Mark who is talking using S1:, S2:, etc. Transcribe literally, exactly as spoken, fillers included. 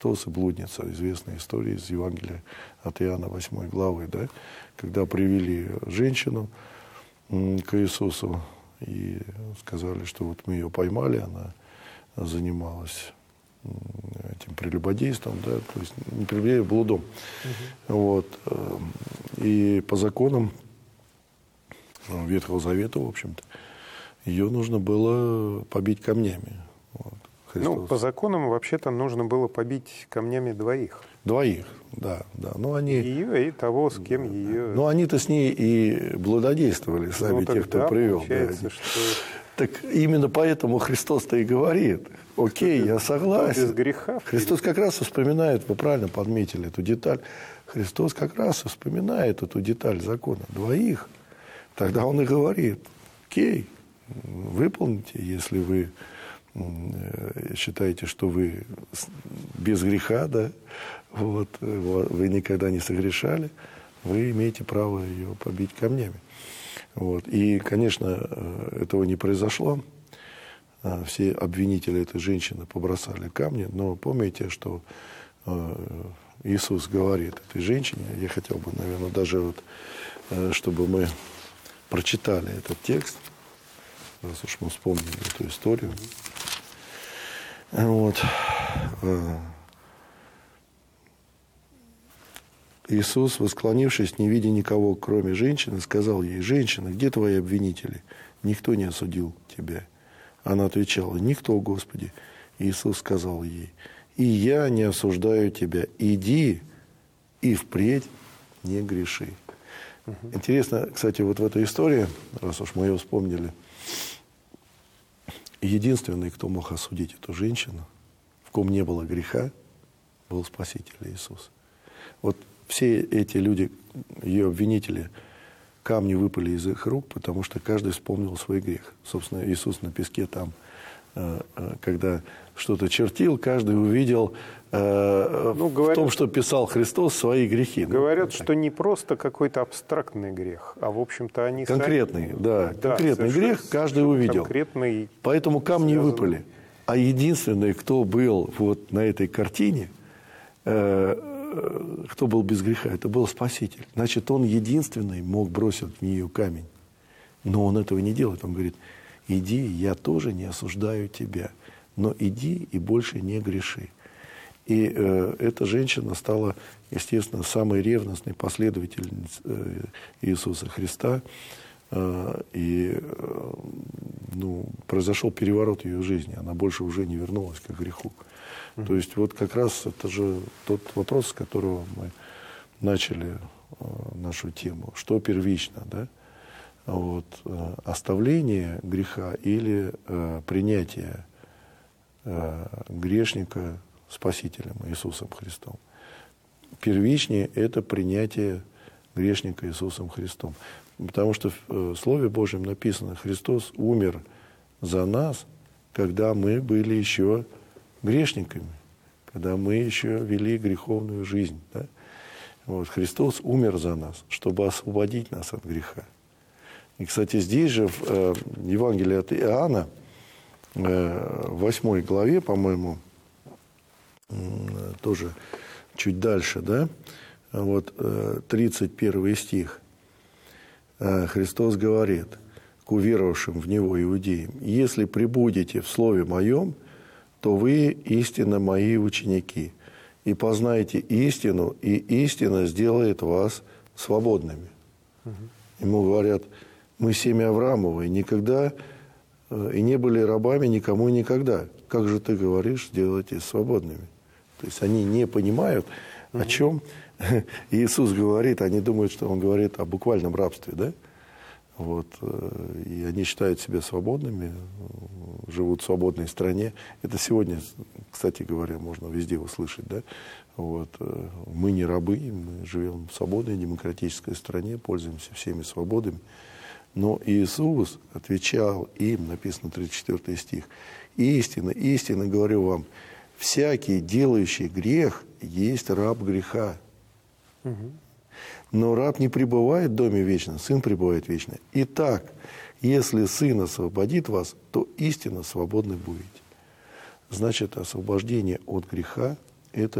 S1: Христос и блудница. Известная история из Евангелия от Иоанна восьмой главы, да, когда привели женщину к Иисусу и сказали, что вот мы ее поймали, она занималась этим прелюбодейством, да, то есть не прелюбодейством, блудом. Угу. Вот. И по законам Ветхого Завета, в общем-то, ее нужно было побить камнями. Вот.
S2: Ну, по законам вообще-то нужно было побить камнями двоих.
S1: Двоих, да, да. Но они,
S2: ее и того, с кем ее...
S1: Ну, они-то с ней и блудодействовали, сами ну, те, кто
S2: да,
S1: привел. Да,
S2: что...
S1: Так именно поэтому Христос-то и говорит: окей, я согласен.
S2: Без греха.
S1: Христос как раз и вспоминает, вы правильно подметили эту деталь, Христос как раз и вспоминает эту деталь закона двоих. Тогда Он и говорит: окей, выполните, если вы считаете, что вы без греха, да, вот, вы никогда не согрешали, вы имеете право ее побить камнями. Вот. И, конечно, этого не произошло. Все обвинители этой женщины побросали камни, но помните, что Иисус говорит этой женщине, я хотел бы, наверное, даже вот, чтобы мы прочитали этот текст, раз уж мы вспомнили эту историю. Вот. Иисус, восклонившись, не видя никого, кроме женщины, сказал ей: «Женщина, где твои обвинители? Никто не осудил тебя». Она отвечала: «Никто, Господи». Иисус сказал ей: «И я не осуждаю тебя. Иди и впредь не греши». Угу. Интересно, кстати, вот в этой истории, раз уж мы ее вспомнили, единственный, кто мог осудить эту женщину, в ком не было греха, был Спаситель Иисус. Вот все эти люди, ее обвинители, камни выпали из их рук, потому что каждый вспомнил свой грех. Собственно, Иисус на песке там, когда что-то чертил, каждый увидел ну, говорят, в том, что писал Христос, свои грехи.
S2: Говорят,
S1: ну,
S2: что не просто какой-то абстрактный грех, а, в общем-то, они...
S1: Конкретный,
S2: сами...
S1: да,
S2: да,
S1: конкретный грех каждый увидел.
S2: Конкретный...
S1: Поэтому камни связанный... выпали. А единственный, кто был вот на этой картине, э, кто был без греха, это был Спаситель. Значит, он единственный мог бросить в нее камень. Но он этого не делает. Он говорит: иди, я тоже не осуждаю тебя, но иди и больше не греши. И э, эта женщина стала, естественно, самой ревностной последовательницей э, Иисуса Христа. Э, и э, ну, произошел переворот в ее жизни. Она больше уже не вернулась к греху. Mm-hmm. То есть вот как раз это же тот вопрос, с которого мы начали э, нашу тему. Что первично, да? Вот, э, оставление греха или э, принятие э, грешника Спасителем Иисусом Христом. Первичнее – это принятие грешника Иисусом Христом. Потому что в Слове Божьем написано: Христос умер за нас, когда мы были еще грешниками, когда мы еще вели греховную жизнь. Да? Вот, Христос умер за нас, чтобы освободить нас от греха. И, кстати, здесь же в э, Евангелии от Иоанна, э, в восьмой главе, по-моему, тоже чуть дальше, да, вот тридцать первый стих, Христос говорит к уверовавшим в Него иудеям: «Если пребудете в Слове Моем, то вы истинно Мои ученики, и познаете истину, и истина сделает вас свободными». Угу. Ему говорят: мы семя Авраамово, и никогда, и не были рабами никому и никогда. Как же ты говоришь, сделайте свободными? То есть они не понимают, о чем Иисус говорит. Они думают, что Он говорит о буквальном рабстве, да? Вот. И они считают себя свободными, живут в свободной стране. Это сегодня, кстати говоря, можно везде услышать, да? Вот. Мы не рабы, мы живем в свободной демократической стране, пользуемся всеми свободами. Но Иисус отвечал им, написано тридцать четвёртый стих: «Истинно, истинно говорю вам, всякий, делающий грех, есть раб греха. Угу. Но раб не пребывает в доме вечно, сын пребывает вечно. Итак, если сын освободит вас, то истинно свободны будете». Значит, освобождение от греха это